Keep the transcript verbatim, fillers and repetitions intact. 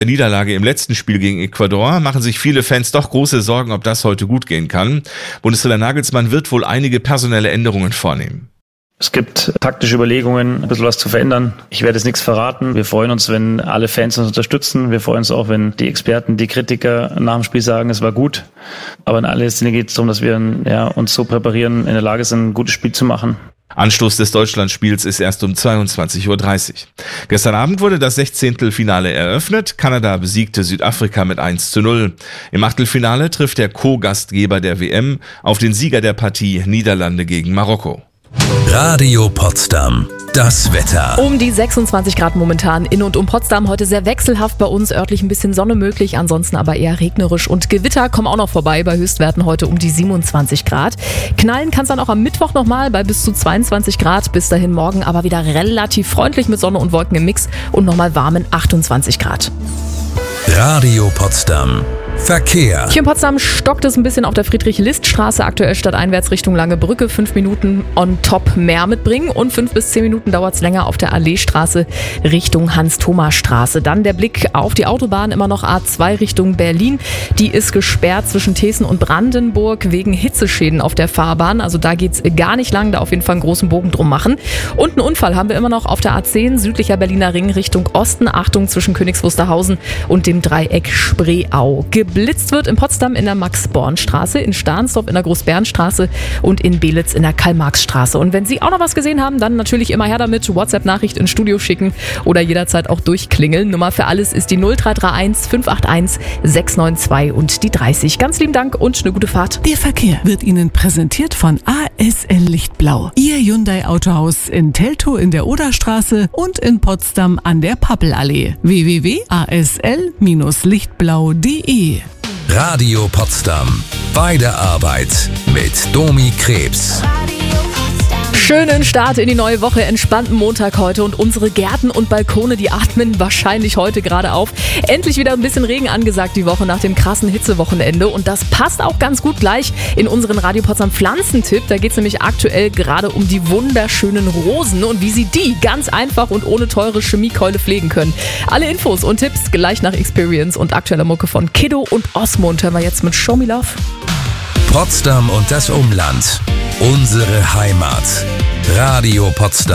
Niederlage im letzten Spiel gegen Ecuador machen sich viele Fans doch große Sorgen, ob das heute gut gehen kann. Bundestrainer Nagelsmann wird wohl einige personelle Änderungen vornehmen. Es gibt taktische Überlegungen, ein bisschen was zu verändern. Ich werde jetzt nichts verraten. Wir freuen uns, wenn alle Fans uns unterstützen. Wir freuen uns auch, wenn die Experten, die Kritiker nach dem Spiel sagen, es war gut. Aber in allererster Linie geht es darum, dass wir ja, uns so präparieren, in der Lage sind, ein gutes Spiel zu machen. Anstoß des Deutschlandspiels ist erst um zweiundzwanzig Uhr dreißig. Gestern Abend wurde das Sechzehntelfinale eröffnet. Kanada besiegte Südafrika mit eins zu null. Im Achtelfinale trifft der Co-Gastgeber der W M auf den Sieger der Partie Niederlande gegen Marokko. Radio Potsdam. Das Wetter. Um die sechsundzwanzig Grad momentan in und um Potsdam. Heute sehr wechselhaft bei uns, örtlich ein bisschen Sonne möglich, ansonsten aber eher regnerisch. Und Gewitter kommen auch noch vorbei, bei Höchstwerten heute um die siebenundzwanzig Grad. Knallen kann es dann auch am Mittwoch nochmal bei bis zu zweiundzwanzig Grad. Bis dahin morgen aber wieder relativ freundlich mit Sonne und Wolken im Mix und nochmal warmen achtundzwanzig Grad. Radio Potsdam. Verkehr. Hier in Potsdam stockt es ein bisschen auf der Friedrich-List-Straße, aktuell stadteinwärts Richtung Lange Brücke. Fünf Minuten on top mehr mitbringen und fünf bis zehn Minuten dauert es länger auf der Alleestraße Richtung Hans-Thoma-Straße. Dann der Blick auf die Autobahn, immer noch A zwei Richtung Berlin. Die ist gesperrt zwischen Thesen und Brandenburg wegen Hitzeschäden auf der Fahrbahn. Also da geht's gar nicht lang, da auf jeden Fall einen großen Bogen drum machen. Und einen Unfall haben wir immer noch auf der A zehn, südlicher Berliner Ring Richtung Osten. Achtung zwischen Königs Wusterhausen und dem Dreieck Spreeau. Geblitzt wird in Potsdam in der Max-Born-Straße, in Stahnsdorf in der Groß-Bären-Straße und in Belitz in der Karl-Marx-Straße. Und wenn Sie auch noch was gesehen haben, dann natürlich immer her damit, WhatsApp-Nachricht ins Studio schicken oder jederzeit auch durchklingeln. Nummer für alles ist die null drei drei eins fünf acht eins sechs neun zwei und die dreißig. Ganz lieben Dank und eine gute Fahrt. Der Verkehr wird Ihnen präsentiert von A S L Lichtblau. Ihr Hyundai Autohaus in Teltow in der Oderstraße und in Potsdam an der Pappelallee. w w w punkt a s l Bindestrich lichtblau punkt d e Radio Potsdam. Bei der Arbeit mit Domi Krebs. Schönen Start in die neue Woche, entspannten Montag heute und unsere Gärten und Balkone, die atmen wahrscheinlich heute gerade auf. Endlich wieder ein bisschen Regen angesagt die Woche nach dem krassen Hitzewochenende und das passt auch ganz gut gleich in unseren Radio Potsdam Pflanzentipp. Da geht es nämlich aktuell gerade um die wunderschönen Rosen und wie Sie die ganz einfach und ohne teure Chemiekeule pflegen können. Alle Infos und Tipps gleich nach Experience und aktueller Mucke von Kiddo und Osmond hören wir jetzt mit Show Me Love. Potsdam und das Umland. Unsere Heimat. Radio Potsdam.